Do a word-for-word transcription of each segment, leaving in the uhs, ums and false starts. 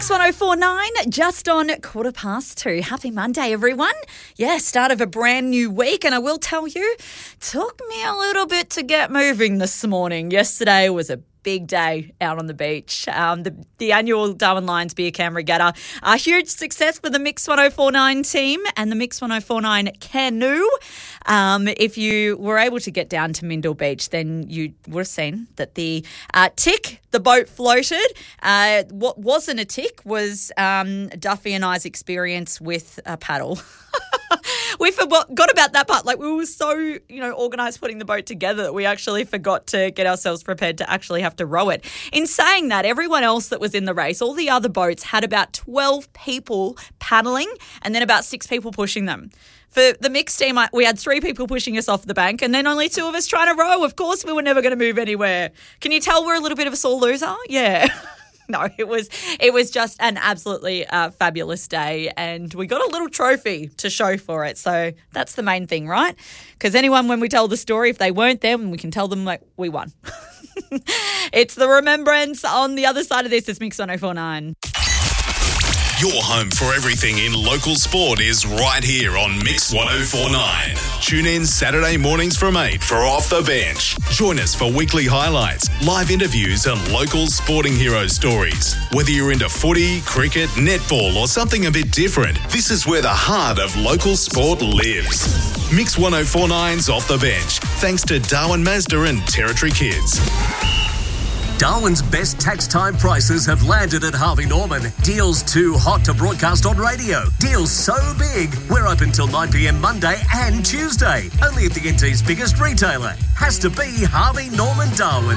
Mix one oh four point nine, just on quarter past two. Happy Monday, everyone. Yeah, start of a brand new week, and I will tell you, took me a little bit to get moving this morning. Yesterday was a big day out on the beach. Um, the, the annual Darwin Lions Beer Can Regatta, a huge success for the Mix one oh four point nine team and the Mix one oh four point nine canoe. Um, if you were able to get down to Mindle Beach, then you would have seen that the uh, tick, the boat floated. Uh, what wasn't a tick was um, Duffy and I's experience with a paddle. We forgot about that part. Like, we were so, you know, organised putting the boat together that we actually forgot to get ourselves prepared to actually have to row it. In saying that, everyone else that was in the race, all the other boats had about twelve people paddling and then about six people pushing them. For the mixed team, we had three people pushing us off the bank and then only two of us trying to row. Of course, we were never going to move anywhere. Can you tell we're a little bit of a sore loser? Yeah. No, it was it was just an absolutely uh, fabulous day, and we got a little trophy to show for it. So that's the main thing, right? Because anyone, when we tell the story, if they weren't there, we can tell them like we won. It's the remembrance on the other side of this. It's Mix one oh four point nine. Your home for everything in local sport is right here on Mix one oh four point nine. Tune in Saturday mornings from eight for Off the Bench. Join us for weekly highlights, live interviews and local sporting hero stories. Whether you're into footy, cricket, netball or something a bit different, this is where the heart of local sport lives. Mix one oh four point nine's Off the Bench, thanks to Darwin Mazda and Territory Kids. Darwin's best tax time prices have landed at Harvey Norman. Deals too hot to broadcast on radio. Deals so big, we're open till nine p.m. Monday and Tuesday. Only at the N T's biggest retailer. Has to be Harvey Norman Darwin.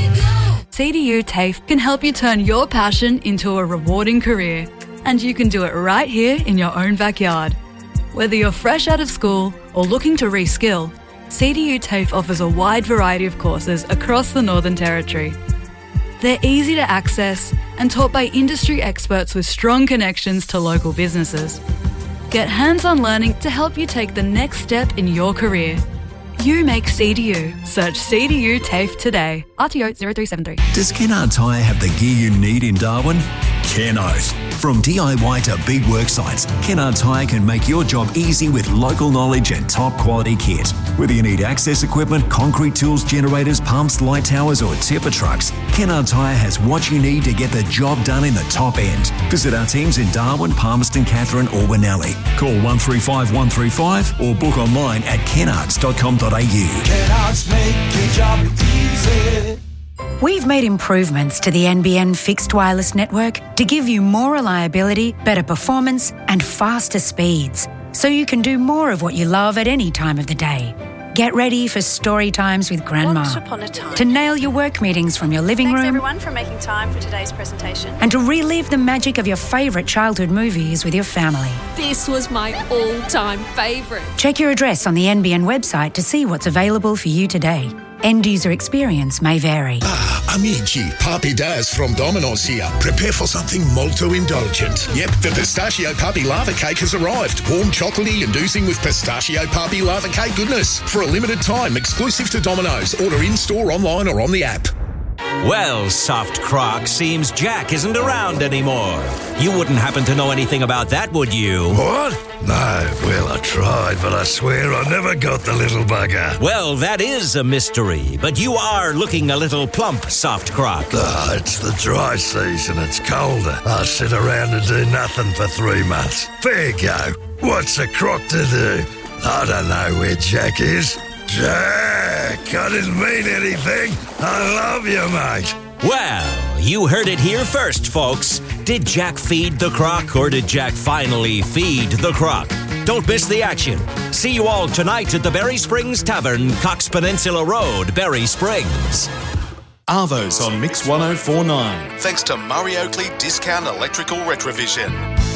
C D U TAFE can help you turn your passion into a rewarding career. And you can do it right here in your own backyard. Whether you're fresh out of school or looking to reskill, C D U TAFE offers a wide variety of courses across the Northern Territory. They're easy to access and taught by industry experts with strong connections to local businesses. Get hands-on learning to help you take the next step in your career. You make C D U. Search C D U TAFE today. R T O zero three seven three. Does Kennard Tyre have the gear you need in Darwin? Kennard. From D I Y to big work sites, Kennard Tyre can make your job easy with local knowledge and top quality kit. Whether you need access equipment, concrete tools, generators, pumps, light towers or tipper trucks, Kennard Tyre has what you need to get the job done in the top end. Visit our teams in Darwin, Palmerston, Katherine or Winnelly. Call one three five one three five or book online at kennards dot com dot a u. Kennards make your job easy. We've made improvements to the N B N fixed wireless network to give you more reliability, better performance and faster speeds, so you can do more of what you love at any time of the day. Get ready for story times with Grandma. Once upon a time. To nail your work meetings from your living Thanks room. everyone for making time for today's presentation. And to relive the magic of your favourite childhood movies with your family. This was my all-time favourite. Check your address on the N B N website to see what's available for you today. End user experience may vary. Ah, amici, Papi Daz from Domino's here. Prepare for something molto indulgent. Yep, the Pistachio Papi Lava Cake has arrived. Warm, chocolatey and oozing with Pistachio Papi Lava Cake goodness. For a limited time, exclusive to Domino's. Order in-store, online or on the app. Well, Soft Croc, seems Jack isn't around anymore. You wouldn't happen to know anything about that, would you? What? No, well, I tried, but I swear I never got the little bugger. Well, that is a mystery, but you are looking a little plump, Soft Croc. Ah, it's the dry season, it's colder. I sit around and do nothing for three months. Fair go. What's a croc to do? I don't know where Jack is. Jack, I didn't mean anything. I love you, mate. Well, you heard it here first, folks. Did Jack feed the croc, or did Jack finally feed the croc? Don't miss the action. See you all tonight at the Berry Springs Tavern, Cox Peninsula Road, Berry Springs. Arvo's on Mix one oh four point nine. Thanks to Murray Oakley Discount Electrical Retrovision.